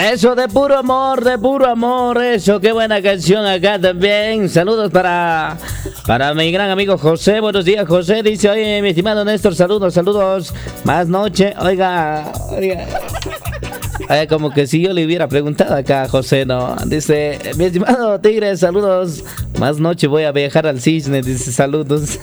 Eso de puro amor, eso, qué buena canción acá también. Saludos para mi gran amigo José. Buenos días, José. Dice, oye, mi estimado Néstor, saludos. Más noche, oiga. Como que si yo le hubiera preguntado acá a José, ¿no? Dice, mi estimado Tigre, saludos. Más noche voy a viajar al Cisne, dice, saludos.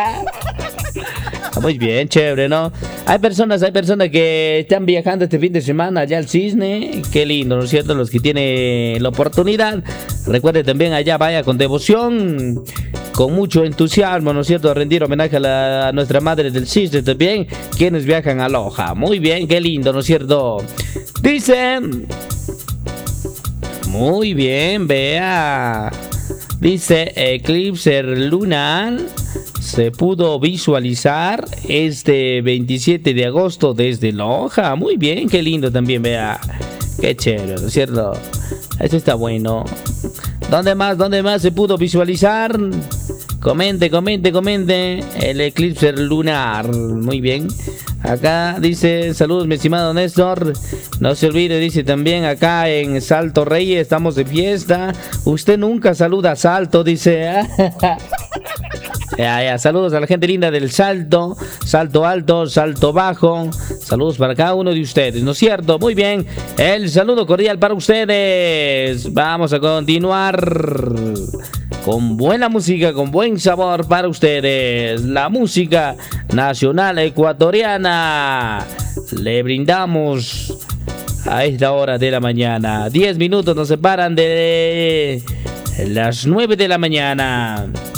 Muy bien, chévere, ¿no? Hay personas que están viajando este fin de semana allá al Cisne. Qué lindo, ¿no es cierto? Los que tienen la oportunidad. Recuerde también allá vaya con devoción, con mucho entusiasmo, ¿no es cierto? A rendir homenaje a nuestra madre del Cisne también, quienes viajan a Loja. Muy bien, qué lindo, ¿no es cierto? Dice... Muy bien, vea. Dice, eclipse lunar se pudo visualizar este 27 de agosto desde Loja. Muy bien, qué lindo también, vea. Qué chévere, ¿no es cierto? Esto está bueno. ¿Dónde más se pudo visualizar? Comente. El eclipse lunar. Muy bien. Acá dice, saludos mi estimado Néstor. No se olvide, dice también acá en Salto Reyes, estamos de fiesta. Usted nunca saluda a Salto, dice. Saludos a la gente linda del Salto, Salto Alto, Salto Bajo. Saludos para cada uno de ustedes, ¿no es cierto? Muy bien, el saludo cordial para ustedes. Vamos a continuar con buena música, con buen sabor para ustedes. La música nacional ecuatoriana. Le brindamos a esta hora de la mañana. 10 minutos nos separan de las 9 de la mañana.